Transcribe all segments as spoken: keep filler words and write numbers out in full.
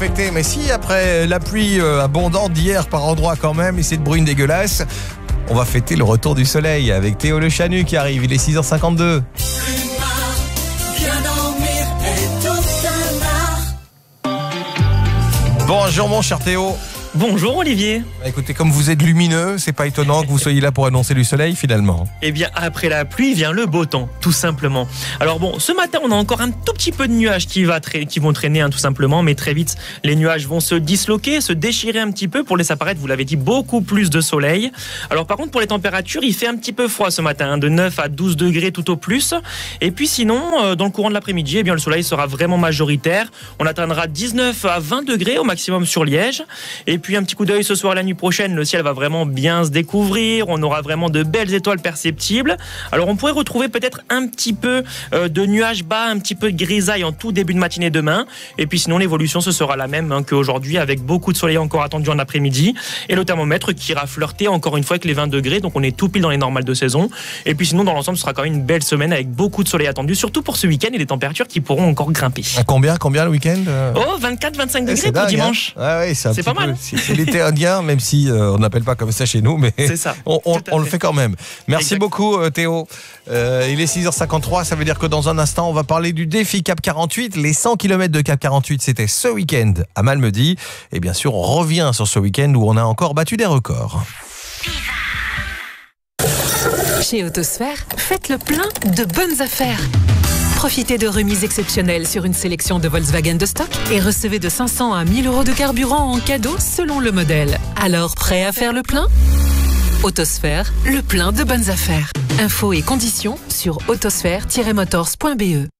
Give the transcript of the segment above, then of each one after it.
Mais si, après la pluie abondante d'hier par endroits quand même, et cette bruine dégueulasse, on va fêter le retour du soleil avec Théo Le Chanu qui arrive, il est six heures cinquante-deux. Bonjour mon cher Théo. Bonjour Olivier. Bah écoutez, comme vous êtes lumineux, c'est pas étonnant que vous soyez là pour annoncer du soleil finalement. Eh bien, après la pluie vient le beau temps, tout simplement. Alors bon, ce matin, on a encore un tout petit peu de nuages qui, va tra- qui vont traîner, hein, tout simplement, mais très vite, les nuages vont se disloquer, se déchirer un petit peu pour laisser apparaître, vous l'avez dit, beaucoup plus de soleil. Alors par contre, pour les températures, il fait un petit peu froid ce matin, hein, de neuf à douze degrés tout au plus. Et puis sinon, euh, dans le courant de l'après-midi, eh bien, le soleil sera vraiment majoritaire. On atteindra dix-neuf à vingt degrés au maximum sur Liège. Et puis un petit coup d'œil ce soir, la nuit prochaine, le ciel va vraiment bien se découvrir, on aura vraiment de belles étoiles perceptibles. Alors on pourrait retrouver peut-être un petit peu euh, de nuages bas, un petit peu de grisaille en tout début de matinée demain. Et puis sinon l'évolution ce sera la même hein, qu'aujourd'hui, avec beaucoup de soleil encore attendu en après-midi et le thermomètre qui ira flirter encore une fois avec les vingt degrés, donc on est tout pile dans les normales de saison. Et puis sinon dans l'ensemble ce sera quand même une belle semaine avec beaucoup de soleil attendu, surtout pour ce week-end et des températures qui pourront encore grimper. À combien, combien le week-end euh... Oh, vingt-quatre à vingt-cinq degrés c'est pour dingue, dimanche. Hein. Ah ouais, c'est, c'est pas peu, mal. C'est, c'est l'été indien, même si euh, on n'appelle pas comme ça chez nous, mais c'est ça, on, on, on le fait quand même. Merci exact. beaucoup euh, Théo. Euh, il est six heures cinquante-trois, ça veut dire que dans un instant, on va parler du défi Cap quarante-huit. Les cent kilomètres de Cap quarante-huit, c'était ce week-end à Malmedy. Et bien sûr, on revient sur ce week-end où on a encore battu des records. Chez Autosphère, faites le plein de bonnes affaires. Profitez de remises exceptionnelles sur une sélection de Volkswagen de stock et recevez de cinq cents à mille euros de carburant en cadeau selon le modèle. Alors, prêt à faire le plein ? Autosphère, le plein de bonnes affaires. Infos et conditions sur autosphère tiret motors point b e.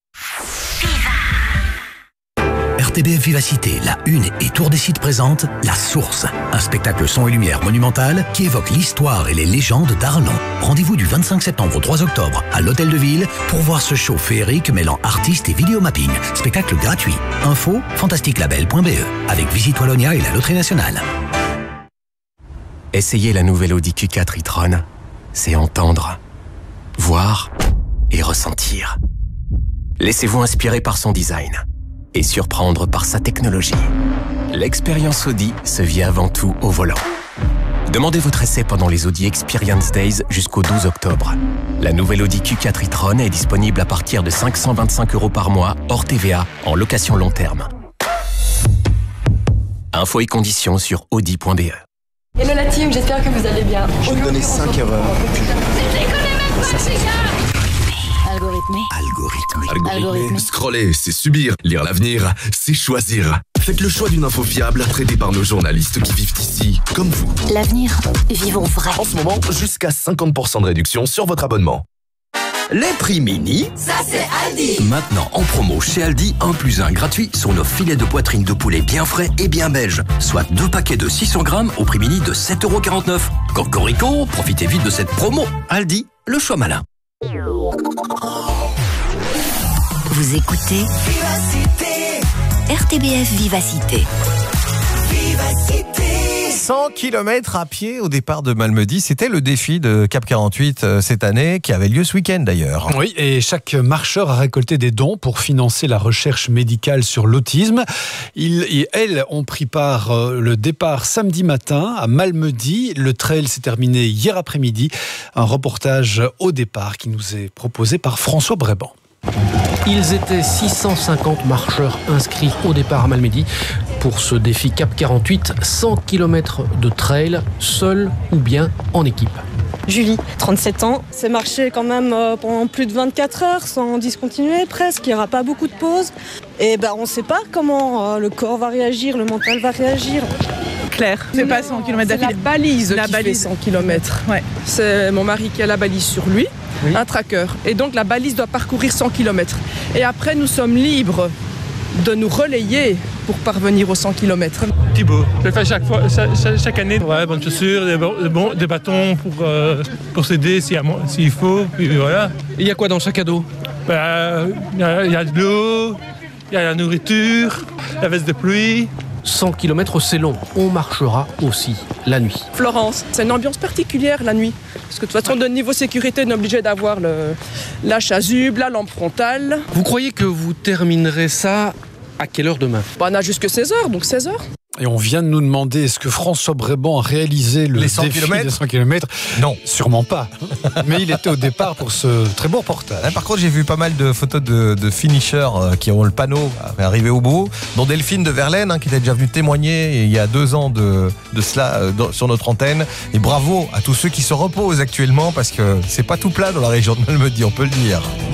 R T B F Vivacité, la Une et Tour des Sites présente La Source, un spectacle son et lumière monumental qui évoque l'histoire et les légendes d'Arlon. Rendez-vous du vingt-cinq septembre au trois octobre à l'Hôtel de Ville pour voir ce show féerique mêlant artistes et vidéomapping. Spectacle gratuit. Info fantastique label point b e avec Visite Wallonia et la Loterie Nationale. Essayez la nouvelle Audi Q quatre e-tron, c'est entendre, voir et ressentir. Laissez-vous inspirer par son design et surprendre par sa technologie. L'expérience Audi se vit avant tout au volant. Demandez votre essai pendant les Audi Experience Days jusqu'au douze octobre. La nouvelle Audi Q quatre e-tron est disponible à partir de cinq cent vingt-cinq euros par mois, hors T V A, en location long terme. Infos et conditions sur audi point b e. Hello la team, j'espère que vous allez bien. Je vais te donner cinq erreurs. Ça, c'est Algorithmé. Algorithmé. Algorithmé. Scroller, c'est subir. Lire l'avenir, c'est choisir. Faites le choix d'une info fiable, traitée par nos journalistes qui vivent ici, comme vous. L'avenir, vivons vrai. En ce moment, jusqu'à cinquante pour cent de réduction sur votre abonnement. Les prix mini, ça c'est Aldi. Maintenant en promo chez Aldi, un plus un gratuit sur nos filets de poitrine de poulet bien frais et bien belges. Soit deux paquets de six cents grammes au prix mini de sept euros quarante-neuf. Cocorico, profitez vite de cette promo. Aldi, le choix malin. Vous écoutez Vivacité. R T B F Vivacité. Vivacité. cent kilomètres à pied au départ de Malmedy, c'était le défi de Cap quarante-huit cette année, qui avait lieu ce week-end d'ailleurs. Oui, et chaque marcheur a récolté des dons pour financer la recherche médicale sur l'autisme. Ils et elles ont pris part le départ samedi matin à Malmedy. Le trail s'est terminé hier après-midi. Un reportage au départ qui nous est proposé par François Bréban. Ils étaient six cent cinquante marcheurs inscrits au départ à Malmedy pour ce défi Cap quarante-huit, cent kilomètres de trail, seul ou bien en équipe. Julie, trente-sept ans, c'est marché quand même pendant plus de vingt-quatre heures sans discontinuer presque, il n'y aura pas beaucoup de pauses. Et ben on ne sait pas comment le corps va réagir, le mental va réagir. Claire, c'est pas cent kilomètres d'affilée. La balise la qui balise. fait cent kilomètres. Ouais. C'est mon mari qui a la balise sur lui, oui. Un tracker. Et donc la balise doit parcourir cent kilomètres. Et après, nous sommes libres de nous relayer pour parvenir aux cent kilomètres. Thibaut, je le fais chaque, fois, chaque, chaque année. Ouais, bonnes chaussures, des, bon, des bâtons pour, euh, pour s'aider s'il, s'il faut. Puis voilà. Il y a quoi dans le sac à dos? Bah, il y a, il y a de l'eau, il y a la nourriture, la veste de pluie. cent kilomètres, c'est long. On marchera aussi la nuit. Florence, c'est une ambiance particulière la nuit. Parce que de toute façon, de niveau sécurité, on est obligé d'avoir le, la chasuble, la lampe frontale. Vous croyez que vous terminerez ça À quelle heure demain? Bah, on a jusque seize heures, donc seize heures. Et on vient de nous demander, est-ce que François Bréban a réalisé le Les cent défi kilomètres? des cent kilomètres? Non. Sûrement pas. Mais il était au départ pour ce très beau reportage. Par contre, j'ai vu pas mal de photos de, de finishers euh, qui ont le panneau arrivé au bout, dont Delphine de Verlaine, hein, qui était déjà venue témoigner il y a deux ans de, de cela euh, dans- sur notre antenne. Et bravo à tous ceux qui se reposent actuellement, parce que c'est pas tout plat dans la région de Malmedy, on peut le dire.